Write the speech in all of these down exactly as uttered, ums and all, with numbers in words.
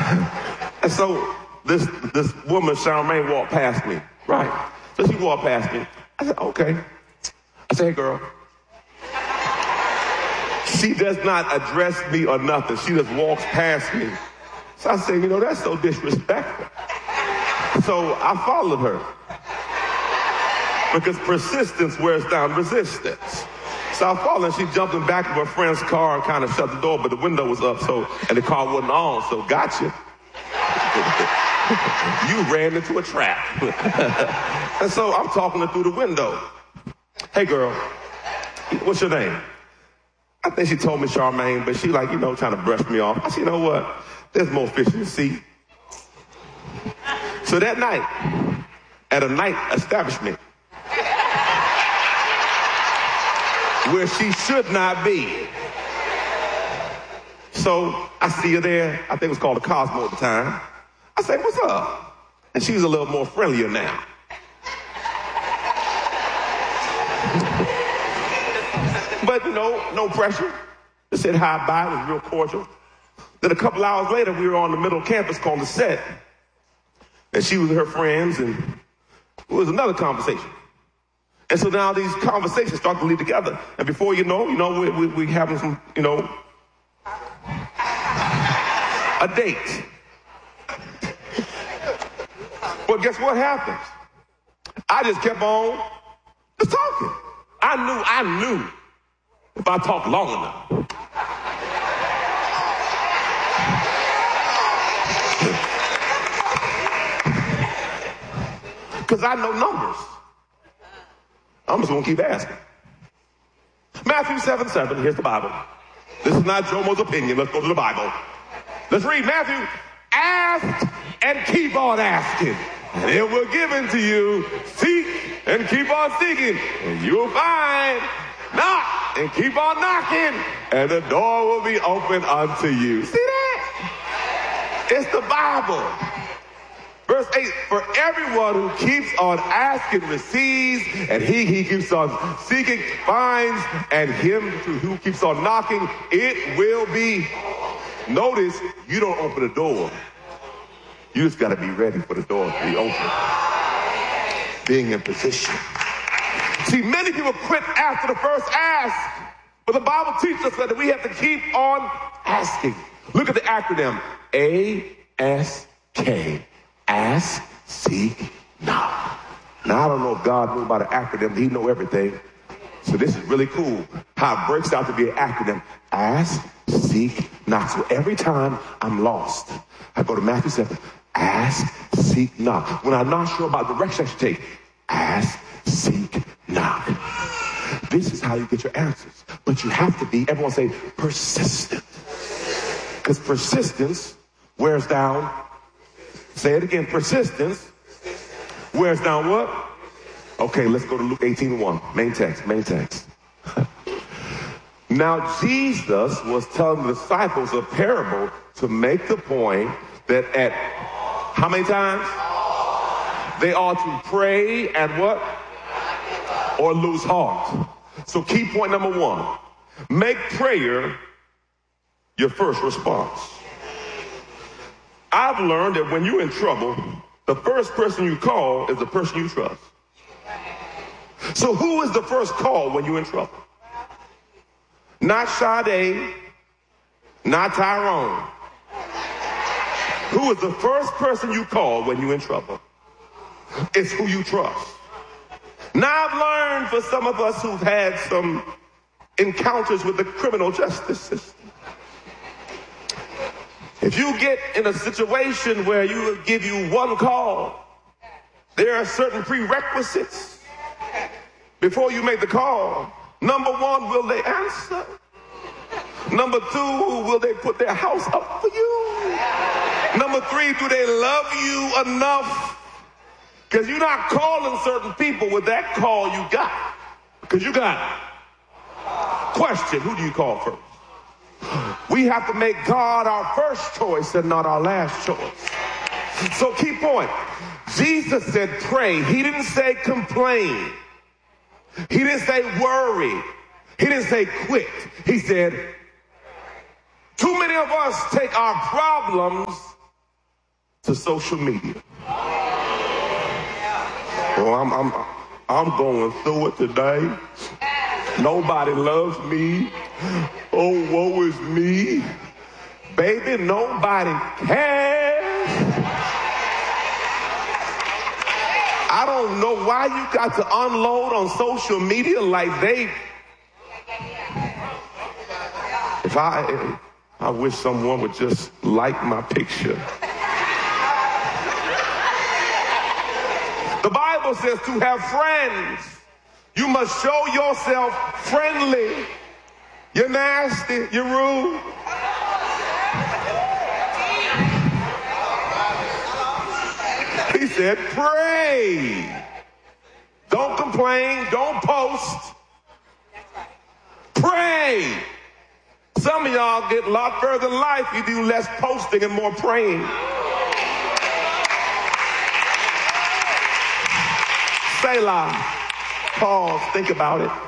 And so this this woman, Charmaine, walked past me, right? So she walked past me. I said, okay. I said, hey, girl. She does not address me or nothing. She just walks past me. So I said, you know, that's so disrespectful. So I followed her. Because persistence wears down resistance. So I followed and she jumped in the back of her friend's car and kind of shut the door, but the window was up, so and the car wasn't on, so gotcha. You ran into a trap. And so I'm talking her through the window. Hey, girl, what's your name? I think she told me Charmaine, but she like, you know, trying to brush me off. I said, you know what? There's more fish in the sea. So that night, at a night establishment, where she should not be. So I see her there. I think it was called the Cosmo at the time. I say, what's up? And she's a little more friendlier now. But no, no pressure. Just said hi, bye. It was real cordial. Then a couple hours later, we were on the middle campus called the Set. And she was with her friends, and it was another conversation. And so now these conversations start to lead together. And before you know, you know, we, we, we having some, you know, a date. But guess what happens? I just kept on just talking. I knew, I knew if I talked long enough. Because I know numbers. I'm just going to keep asking. Matthew seven seven, here's the Bible. This is not Jomo's opinion. Let's go to the Bible. Let's read Matthew. Ask and keep on asking, and it will be given to you. Seek and keep on seeking, and you'll find. Knock and keep on knocking, and the door will be open unto you. See that? It's the Bible. Verse eight, for everyone who keeps on asking receives, and he he keeps on seeking finds, and him who keeps on knocking, it will be. Notice, you don't open the door. You just got to be ready for the door to be open. Being in position. See, many people quit after the first ask, but the Bible teaches us that we have to keep on asking. Look at the acronym, A S K. Ask, seek, knock. Now, I don't know if God knew about an acronym. He know everything. So this is really cool how it breaks out to be an acronym. Ask, seek, knock. So every time I'm lost, I go to Matthew seven. Ask, seek, knock. When I'm not sure about the direction I should take, ask, seek, knock. This is how you get your answers. But you have to be, everyone say, persistent. Because persistence wears down. Say it again. Persistence wears down what? Okay, let's go to Luke eighteen one. Main text, main text. Now, Jesus was telling the disciples a parable to make the point that at how many times? They ought to pray and what? Or lose heart. So key point number one, make prayer your first response. I've learned that when you're in trouble, the first person you call is the person you trust. So who is the first call when you're in trouble? Not Sade, not Tyrone. Who is the first person you call when you're in trouble? It's who you trust. Now I've learned for some of us who've had some encounters with the criminal justice system. If you get in a situation where you will give you one call, there are certain prerequisites before you make the call. Number one, will they answer? Number two, will they put their house up for you? Number three, do they love you enough? Because you're not calling certain people with that call you got. Because you got question, who do you call first? We have to make God our first choice and not our last choice. So key point, Jesus said pray. He didn't say complain. He didn't say worry. He didn't say quit. He said, too many of us take our problems to social media. Well, I'm, I'm, I'm going through it today. Nobody loves me. Oh, woe is me. Baby, nobody cares. I don't know why you got to unload on social media like they... If I, I wish someone would just like my picture. The Bible says to have friends, you must show yourself friendly. You're nasty, you're rude. He said, pray. Don't complain, don't post. Pray. Some of y'all get a lot further in life. You do less posting and more praying. Selah. Pause. Think about it.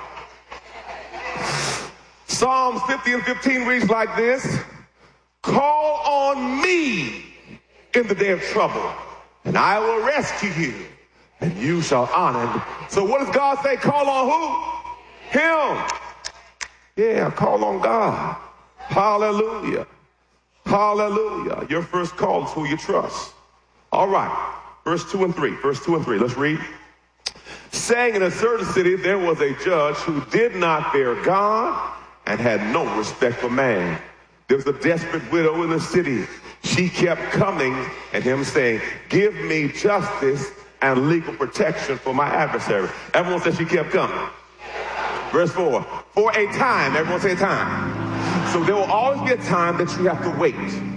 Psalms fifty and fifteen reads like this. Call on me in the day of trouble, and I will rescue you, and you shall honor me. So what does God say? Call on who? Him. Yeah, call on God. Hallelujah. Hallelujah. Your first call is who you trust. All right. Verse two and three. Verse two and three. Let's read. Saying in a certain city there was a judge who did not fear God and had no respect for man. There was a desperate widow in the city. She kept coming at him saying, give me justice and legal protection for my adversary. Everyone said she kept coming. Verse four, for a time, everyone say a time. So there will always be a time that you have to wait.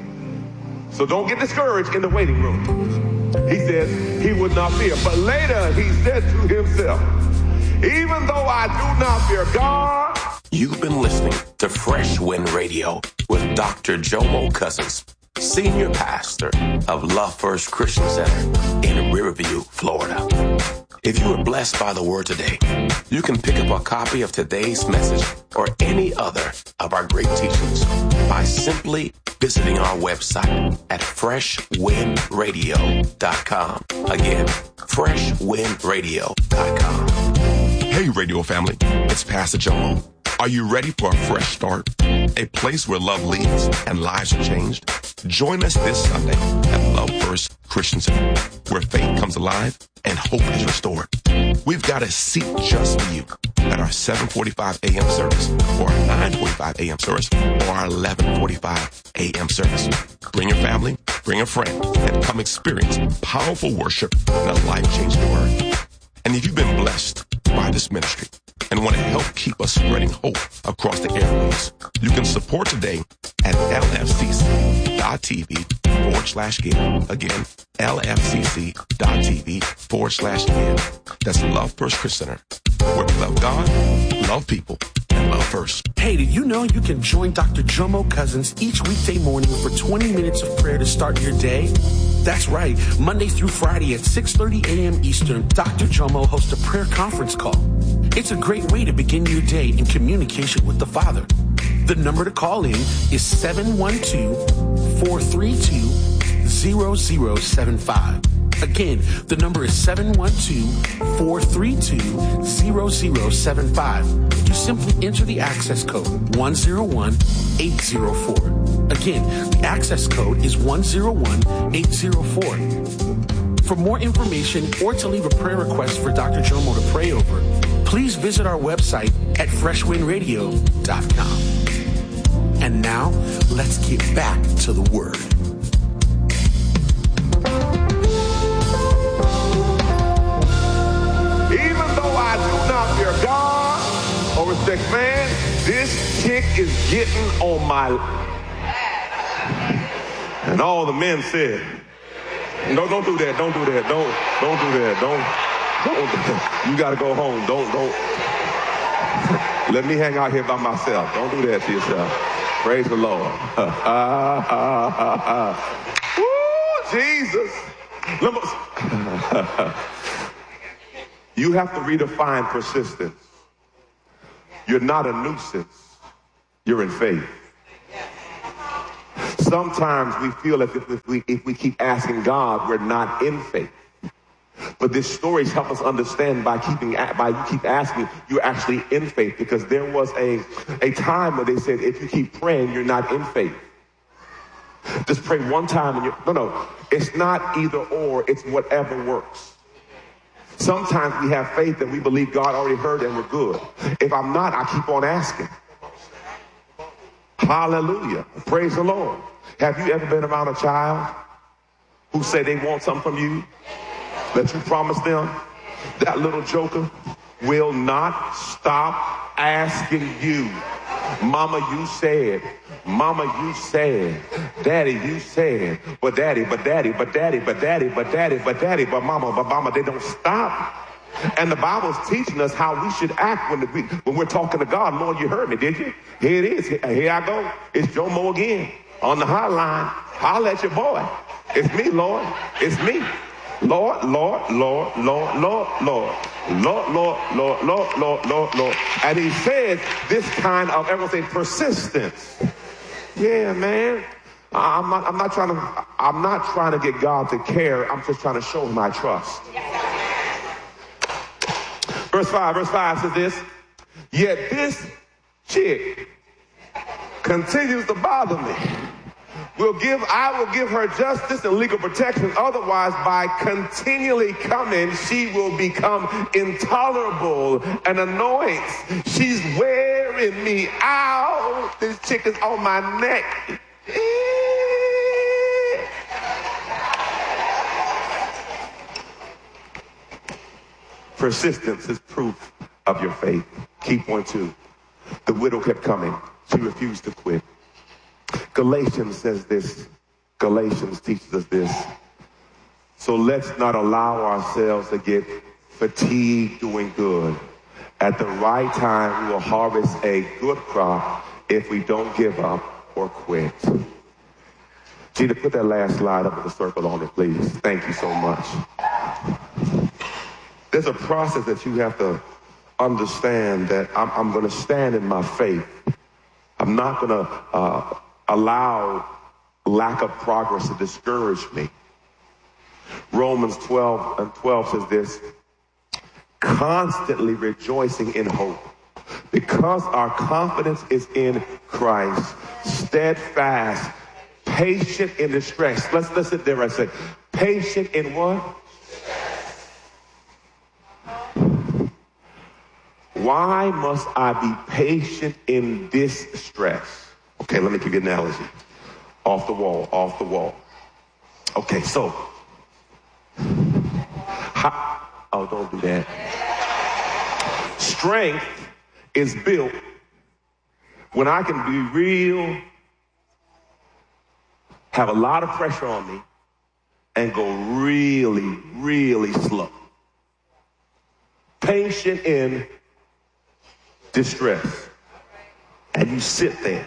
So don't get discouraged in the waiting room. He says he would not fear. But later he said to himself, even though I do not fear God. You've been listening to Fresh Wind Radio with Doctor Jomo Cousins, Senior Pastor of Love First Christian Center in Riverview, Florida. If you were blessed by the word today, you can pick up a copy of today's message or any other of our great teachings by simply visiting our website at fresh wind radio dot com. Again, fresh wind radio dot com. Hey, radio family, it's Pastor Jomo. Are you ready for a fresh start? A place where love leads and lives are changed? Join us this Sunday at Love First Christian Center, where faith comes alive and hope is restored. We've got a seat just for you at our seven forty-five a.m. service, or our nine forty-five a.m. service, or our eleven forty-five a.m. service. Bring your family, bring a friend, and come experience powerful worship and a life-changing word. And if you've been blessed by this ministry and want to help keep us spreading hope across the airwaves, you can support today at lfcc.tv forward slash give. Again, lfcc.tv forward slash give. That's Love First Christian Center, where we love God, love people, and love first. Hey, did you know you can join Doctor Jomo Cousins each weekday morning for twenty minutes of prayer to start your day? That's right. Monday through Friday at six thirty a.m. Eastern, Doctor Jomo hosts a prayer conference call. It's a great way to begin your day in communication with the Father. The number to call in is seven one two, four three two, zero zero seven five. Again, the number is seven one two, four three two, zero zero seven five. You simply enter the access code one zero one eight zero four. Again, the access code is one zero one eight zero four. For more information or to leave a prayer request for Doctor Jomo to pray over, please visit our website at fresh wind radio dot com. And now, let's get back to the Word. Even though I do not fear God or respect man, this chick is getting on my... And all the men said, no, don't do that, don't do that, don't, don't do that, don't, don't do that. You gotta go home, don't, don't. Let me hang out here by myself. Don't do that to yourself. Praise the Lord. Woo, Jesus. You have to redefine persistence. You're not a nuisance. You're in faith. Sometimes we feel as if if we, if we keep asking God, we're not in faith. But this stories help us understand by keeping by you keep asking, you're actually in faith, because there was a, a time where they said, if you keep praying, you're not in faith. Just pray one time and you're, no, no, it's not either or, it's whatever works. Sometimes we have faith that we believe God already heard and we're good. If I'm not, I keep on asking. Hallelujah. Praise the Lord. Have you ever been around a child who say they want something from you that you promised them? That little joker will not stop asking you. Mama, you said. Mama, you said. Daddy, you said. But daddy, but daddy, but daddy, but daddy, but daddy, but daddy, but mama, but mama, they don't stop. And the Bible's teaching us how we should act when, we, when we're talking to God. Lord, you heard me, did you? Here it is. Here I go. It's Joe Mo again on the hotline. Holla at your boy. It's me, Lord. It's me. Lord, Lord, Lord, Lord, Lord, Lord, Lord, Lord, Lord, Lord, Lord, Lord, Lord. And he said this kind of, everyone say, persistence. Yeah, man. I'm not, I'm not trying to, I'm not trying to get God to care. I'm just trying to show him I trust. Verse five, verse five says this, yet this chick continues to bother me. Will give, I will give her justice and legal protection. Otherwise, by continually coming, she will become intolerable and annoying. She's wearing me out. This chick is on my neck. Persistence is proof of your faith. Key point two. The widow kept coming. She refused to quit. Galatians says this. Galatians teaches us this. So let's not allow ourselves to get fatigued doing good. At the right time, we will harvest a good crop if we don't give up or quit. Gina, put that last slide up with a circle on it, please. Thank you so much. There's a process that you have to understand, that I'm, I'm going to stand in my faith. I'm not going to uh, allow lack of progress to discourage me. Romans twelve and twelve says this, constantly rejoicing in hope, because our confidence is in Christ, steadfast, patient in distress. Let's listen there. I said, patient in what? Why must I be patient in this stress? Okay, let me give you an analogy. Off the wall, off the wall. Okay, so. How, oh, don't do that. Strength is built when I can be real, have a lot of pressure on me, and go really, really slow. Patient in distress. And you sit there,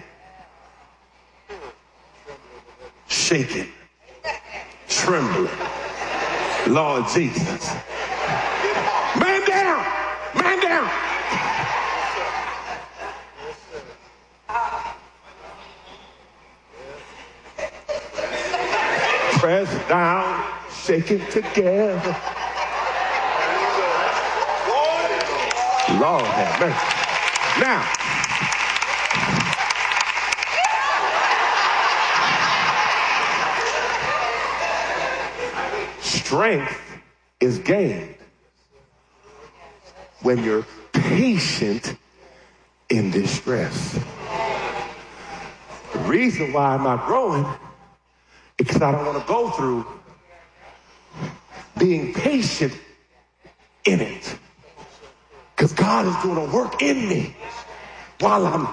shaking, trembling. Lord Jesus. Man down! Man down! Press down, shaking together. Lord have mercy. Now, strength is gained when you're patient in distress. The reason why I'm not growing is because I don't want to go through being patient in it. Because God is doing a work in me while I'm...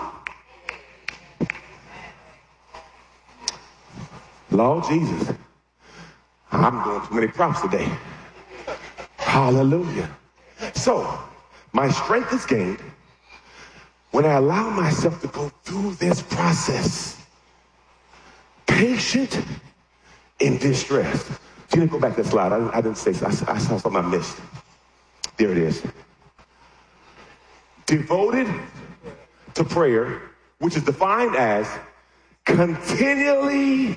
Lord Jesus, I'm doing too many props today. Hallelujah. So, my strength is gained when I allow myself to go through this process. Patient in distress. You didn't go back to that slide. I, I didn't say so. I, I saw something I missed. There it is. Devoted to prayer, which is defined as continually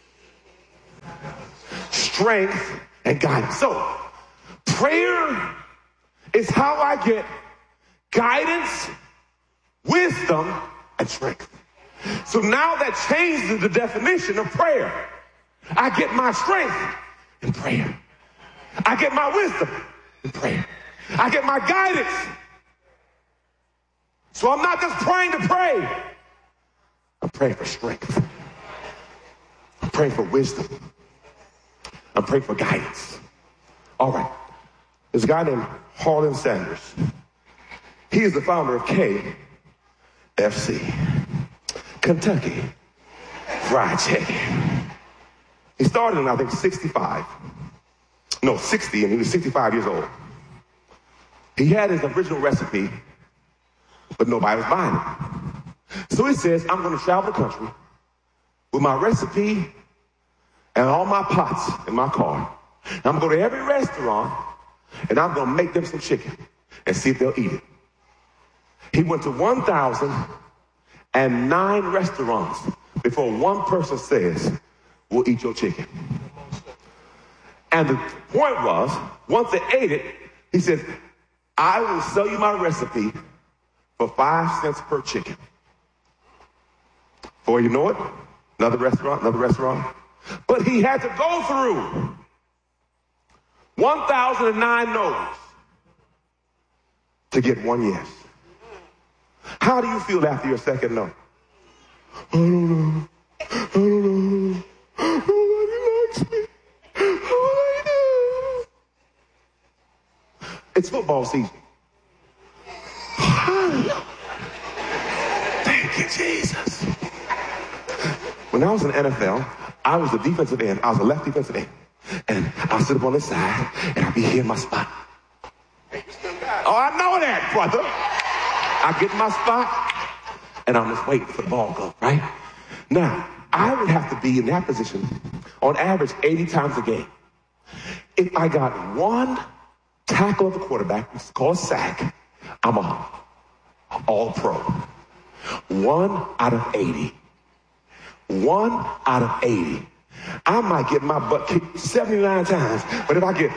strength and guidance. So prayer is how I get guidance, wisdom, and strength. So now that changes the definition of prayer. I get my strength in prayer. I get my wisdom in prayer. I get my guidance. So I'm not just praying to pray. I'm praying for strength. I'm praying for wisdom. I'm praying for guidance. All right. There's a guy named Harlan Sanders. He is the founder of K F C, Kentucky Fried Chicken. He started in, I think, sixty-five. No, sixty, and he was sixty-five years old. He had his original recipe, but nobody was buying it. So he says, I'm going to travel the country with my recipe and all my pots in my car. And I'm going to go to every restaurant, and I'm going to make them some chicken and see if they'll eat it. He went to one thousand nine restaurants before one person says, we'll eat your chicken. And the point was, once they ate it, he said, I will sell you my recipe for five cents per chicken. Before you know it, another restaurant, another restaurant. But he had to go through one thousand nine no's to get one yes. How do you feel after your second no? I don't know. I don't know. Nobody likes me. What do I do? It's football season. Thank you, Jesus. When I was in the N F L, I was the defensive end. I was a left defensive end. And I'll sit up on the side, and I'll be here in my spot. Oh, I know that, brother. I get in my spot, and I'm just waiting for the ball to go, right? Now, I would have to be in that position on average eighty times a game. If I got one tackle of the quarterback, it's called a sack, I'm a all-pro. One out of eighty. One out of eighty. I might get my butt kicked seventy-nine times, but if I get...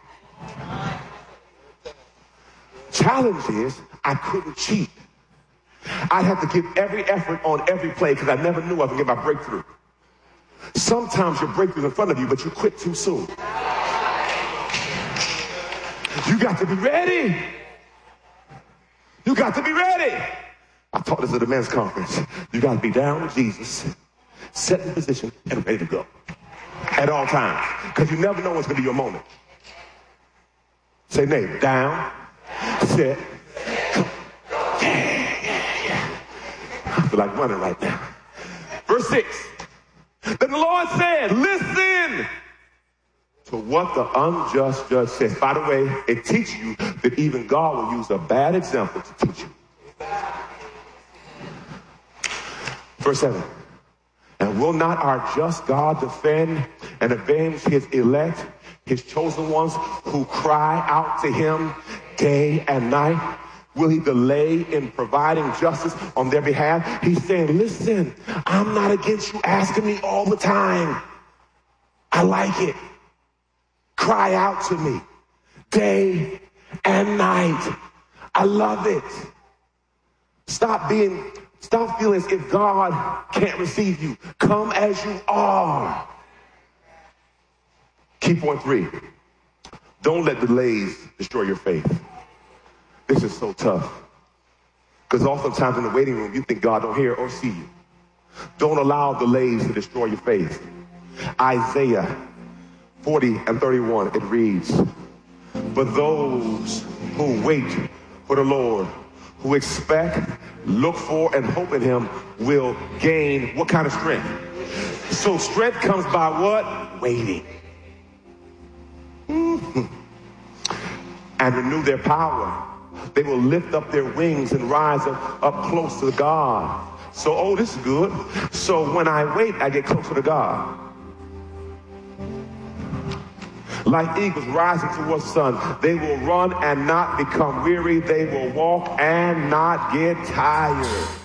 Challenge is, I couldn't cheat. I'd have to give every effort on every play because I never knew I would get my breakthrough. Sometimes your breakthrough's in front of you, but you quit too soon. You got to be ready. You got to be ready. I taught this at the men's conference. You got to be down with Jesus, set in position, and ready to go at all times, because you never know what's going to be your moment. Say, neighbor, down, set, go. Yeah, yeah, yeah. I feel like running right now. Verse six. Then the Lord said, listen to what the unjust judge says. By the way, it teaches you that even God will use a bad example to teach you. Verse seven. And will not our just God defend and avenge his elect, his chosen ones who cry out to him day and night? Will he delay in providing justice on their behalf? He's saying, listen, I'm not against you asking me all the time. I like it. Cry out to me day and night. I love it. Stop being, stop feeling as if God can't receive you. Come as you are. Key point three. Don't let delays destroy your faith. This is so tough. Because oftentimes in the waiting room, you think God don't hear or see you. Don't allow delays to destroy your faith. Isaiah forty and thirty-one, it reads, but those who wait for the Lord, who expect, look for, and hope in him will gain what kind of strength? So strength comes by what? Waiting. Mm-hmm. And renew their power. They will lift up their wings and rise up, up close to God. So, oh, this is good. So when I wait, I get closer to God. Like eagles rising towards the sun, they will run and not become weary. They will walk and not get tired.